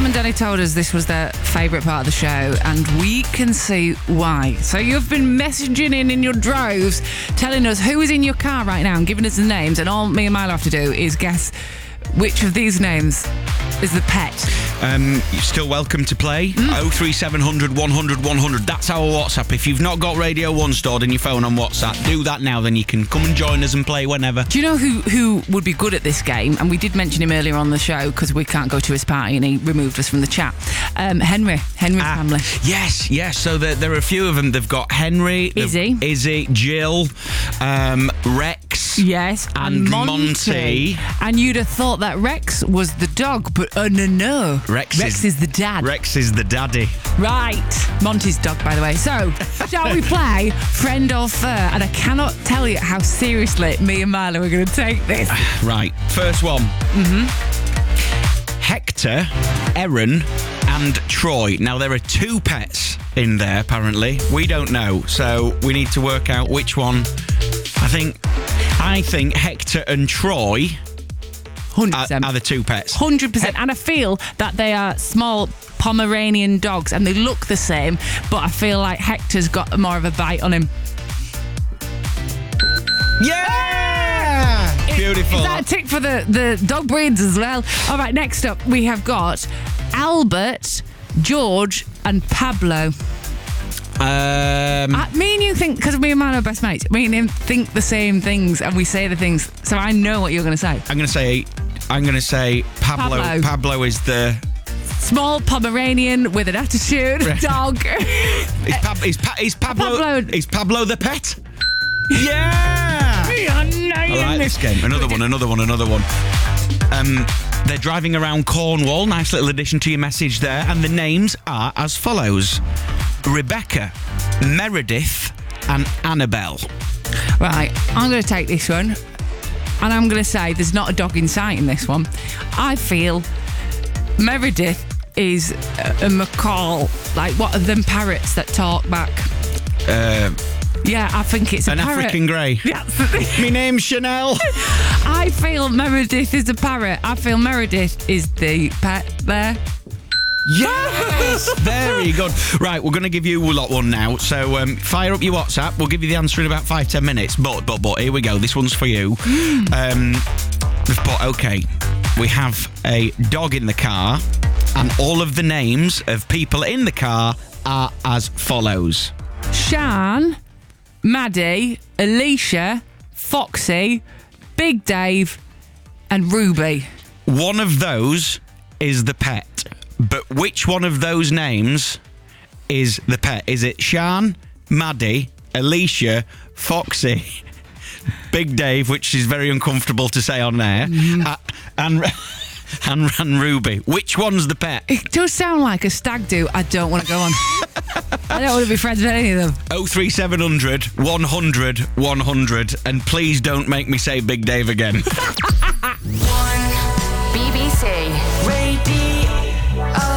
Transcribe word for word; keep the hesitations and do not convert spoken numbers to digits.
and Danny told us this was their favourite part of the show, and we can see why. So you've been messaging in in your droves, telling us who is in your car right now and giving us the names, and all me and Milo have to do is guess which of these names is the pet. Um, you're still welcome to play. Mm. oh three seven hundred one hundred one hundred. That's our WhatsApp. If you've not got Radio one stored in your phone on WhatsApp, do that now. Then you can come and join us and play whenever. Do you know who, who would be good at this game? And we did mention him earlier on the show because we can't go to his party and he removed us from the chat. Um, Henry. Henry's ah, family. Yes, yes. So there, there are a few of them. They've got Henry, Izzy, Izzy, Jill, um, Rex. Yes, and, and Monty. Monty. And you'd have thought that Rex was the dog, but oh no, no. Rex, Rex is, is the dad. Rex is the daddy. Right. Monty's dog, by the way. So, shall we play Friend or Fur? And I cannot tell you how seriously me and Milo are going to take this. Right. First one. Mm-hmm. Hector, Erin, and Troy. Now, there are two pets in there, apparently. We don't know, so we need to work out which one. I think, I think Hector and Troy... one hundred percent. Are, are the two pets. one hundred percent. And I feel that they are small Pomeranian dogs and they look the same, but I feel like Hector's got more of a bite on him. Yeah! Beautiful. Is that a tick for the, the dog breeds as well? All right, next up we have got Albert, George and Pablo. Um, uh, me and you think, because me and mine are best mates, me and him think the same things and we say the things, so I know what you're going to say. I'm going to say, I'm going to say Pablo. Pablo. Pablo is the... small Pomeranian with an attitude dog. Is, Pab- is, pa- is Pablo, Pablo... Is Pablo the pet? Yeah! I like this game. Another one, another one, another one. Um, they're driving around Cornwall. Nice little addition to your message there. And the names are as follows. Rebecca, Meredith and Annabelle. Right, I'm going to take this one and I'm going to say there's not a dog in sight in this one. I feel Meredith is a, a macaw, like what are them parrots that talk back? Uh, yeah, I think it's a an parrot. African grey. Yeah. My name's Chanel. I feel Meredith is a parrot. I feel Meredith is the pet there. Yes! Very good. Right, we're going to give you a lot one now. So um, fire up your WhatsApp. We'll give you the answer in about five, ten minutes. But, but, but, here we go. This one's for you. Mm. Um, we've put, okay, we have a dog in the car, and all of the names of people in the car are as follows. Shan, Maddie, Alicia, Foxy, Big Dave, and Ruby. One of those is the pet. But which one of those names is the pet? Is it Shan, Maddie, Alicia, Foxy, Big Dave, which is very uncomfortable to say on there, mm. uh, and, and and Ruby? Which one's the pet? It does sound like a stag do. I don't want to go on. I don't want to be friends with any of them. oh three seven hundred one hundred one hundred, and please don't make me say Big Dave again. One B B C Radio.